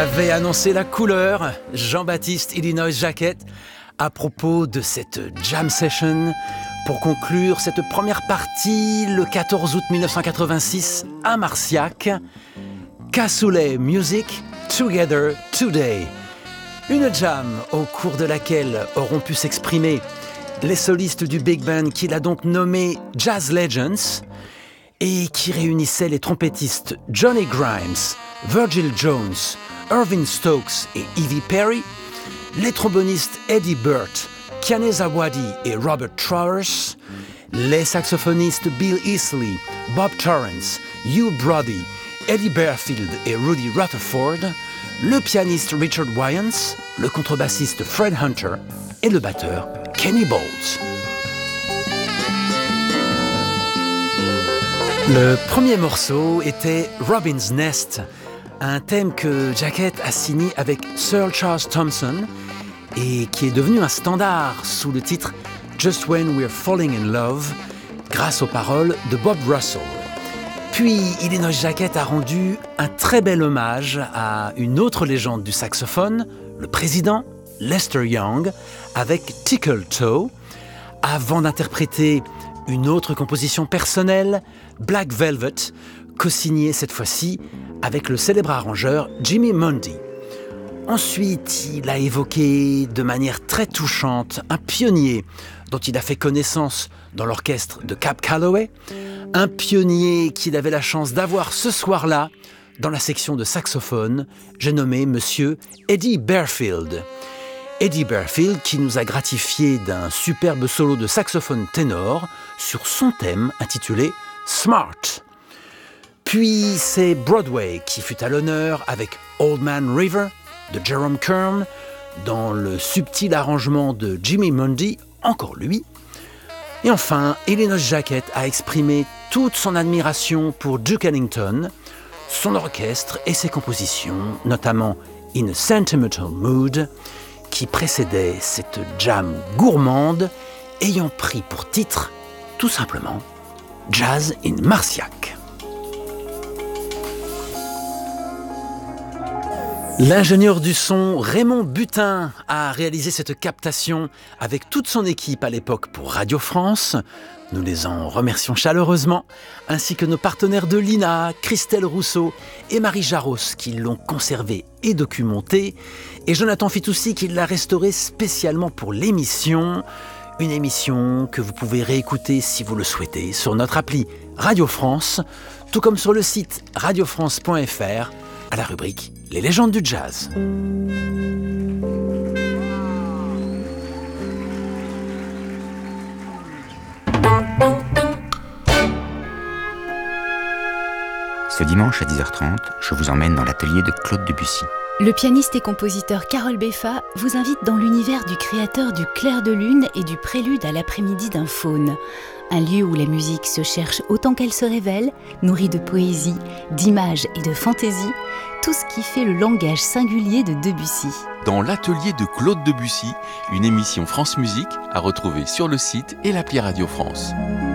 avait annoncé la couleur, Jean-Baptiste Illinois Jacquet, à propos de cette jam session pour conclure cette première partie le 14 août 1986 à Marciac. Cassoulet Music, Together Today. Une jam au cours de laquelle auront pu s'exprimer les solistes du Big Band qu'il a donc nommé Jazz Legends et qui réunissait les trompettistes Johnny Grimes, Virgil Jones, Irving Stokes et Evie Perry, les trombonistes Eddie Burt, Kiane Zawadi et Robert Travers, les saxophonistes Bill Easley, Bob Torrance, Hugh Brody, Eddie Bearfield et Rudy Rutherford, le pianiste Richard Wyans, le contrebassiste Fred Hunter et le batteur Kenny Bolts. Le premier morceau était Robin's Nest, un thème que Jacquet a signé avec Sir Charles Thompson et qui est devenu un standard sous le titre Just When We're Falling in Love, grâce aux paroles de Bob Russell. Puis Illinois Jacquet a rendu un très bel hommage à une autre légende du saxophone, le président Lester Young, avec Tickle Toe, avant d'interpréter une autre composition personnelle, Black Velvet, co-signée cette fois-ci avec le célèbre arrangeur Jimmy Mundy. Ensuite, il a évoqué de manière très touchante un pionnier dont il a fait connaissance dans l'orchestre de Cab Calloway, un pionnier qu'il avait la chance d'avoir ce soir-là dans la section de saxophone, j'ai nommé Monsieur Eddie Bearfield. Eddie Bearfield qui nous a gratifié d'un superbe solo de saxophone ténor sur son thème intitulé Smart. Puis c'est Broadway qui fut à l'honneur avec Old Man River de Jerome Kern dans le subtil arrangement de Jimmy Mundy, encore lui. Et enfin, Illinois Jacquet a exprimé toute son admiration pour Duke Ellington, son orchestre et ses compositions, notamment In a Sentimental Mood, qui précédait cette jam gourmande ayant pris pour titre, tout simplement, Jazz in Marciac. L'ingénieur du son Raymond Butin a réalisé cette captation avec toute son équipe à l'époque pour Radio France. Nous les en remercions chaleureusement, ainsi que nos partenaires de l'INA, Christelle Rousseau et Marie Jaros qui l'ont conservé et documenté, et Jonathan Fitoussi qui l'a restauré spécialement pour l'émission. Une émission que vous pouvez réécouter si vous le souhaitez sur notre appli Radio France, tout comme sur le site radiofrance.fr à la rubrique Les légendes du jazz. Ce dimanche à 10h30, je vous emmène dans l'atelier de Claude Debussy. Le pianiste et compositeur Carole Beffa vous invite dans l'univers du créateur du Clair de Lune et du Prélude à l'après-midi d'un faune. Un lieu où la musique se cherche autant qu'elle se révèle, nourrie de poésie, d'images et de fantaisie, tout ce qui fait le langage singulier de Debussy. Dans l'atelier de Claude Debussy, une émission France Musique à retrouver sur le site et l'appli Radio France.